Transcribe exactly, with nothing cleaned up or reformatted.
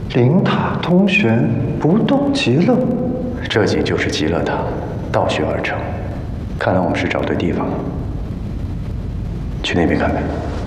灵塔通玄，不动极乐。 这己就是极乐塔，倒悬而成。看来我们是找对地方了。去那边看看。